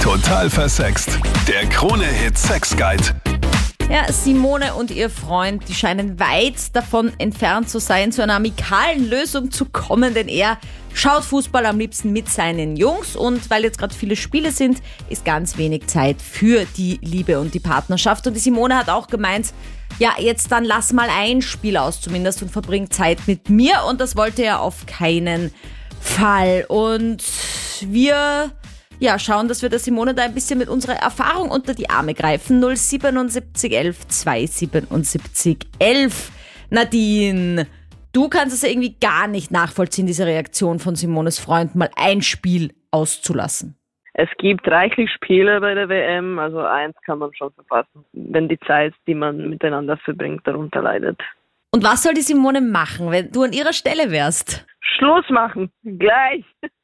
Total versext. Der Krone-Hit Sex Guide. Ja, Simone und ihr Freund, die scheinen weit davon entfernt zu sein, zu einer amikalen Lösung zu kommen, denn er schaut Fußball am liebsten mit seinen Jungs und weil jetzt gerade viele Spiele sind, ist ganz wenig Zeit für die Liebe und die Partnerschaft. Und die Simone hat auch gemeint, ja, jetzt dann lass mal ein Spiel aus zumindest und verbring Zeit mit mir und das wollte er auf keinen Fall. Und wir schauen, dass wir der Simone da ein bisschen mit unserer Erfahrung unter die Arme greifen. 077 11 277 11. Nadine, du kannst es ja irgendwie gar nicht nachvollziehen, diese Reaktion von Simones Freund, mal ein Spiel auszulassen. Es gibt reichlich Spiele bei der WM, also eins kann man schon verpassen, wenn die Zeit, die man miteinander verbringt, darunter leidet. Und was soll die Simone machen, wenn du an ihrer Stelle wärst? Schluss machen, gleich.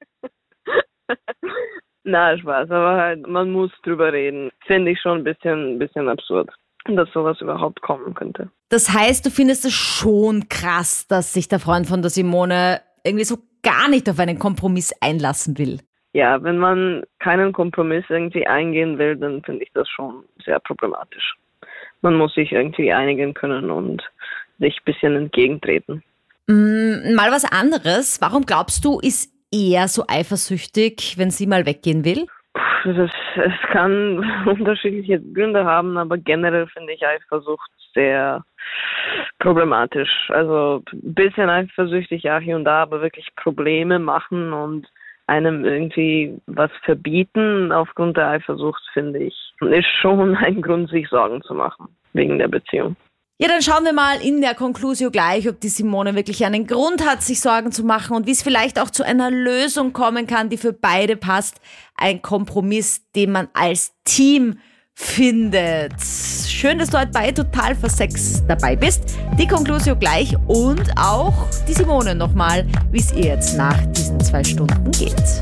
Na, Spaß, aber halt, man muss drüber reden. Finde ich schon ein bisschen absurd, dass sowas überhaupt kommen könnte. Das heißt, du findest es schon krass, dass sich der Freund von der Simone irgendwie so gar nicht auf einen Kompromiss einlassen will. Ja, wenn man keinen Kompromiss irgendwie eingehen will, dann finde ich das schon sehr problematisch. Man muss sich irgendwie einigen können und sich ein bisschen entgegentreten. Mal was anderes. Warum glaubst du, ist er so eifersüchtig, wenn sie mal weggehen will? Es kann unterschiedliche Gründe haben, aber generell finde ich Eifersucht sehr problematisch. Also ein bisschen eifersüchtig, ja, hier und da, aber wirklich Probleme machen und einem irgendwie was verbieten aufgrund der Eifersucht, finde ich, ist schon ein Grund, sich Sorgen zu machen wegen der Beziehung. Ja, dann schauen wir mal in der Conclusio gleich, ob die Simone wirklich einen Grund hat, sich Sorgen zu machen und wie es vielleicht auch zu einer Lösung kommen kann, die für beide passt. Ein Kompromiss, den man als Team findet. Schön, dass du heute bei Total versext dabei bist. Die Conclusio gleich und auch die Simone nochmal, wie es ihr jetzt nach diesen 2 Stunden geht.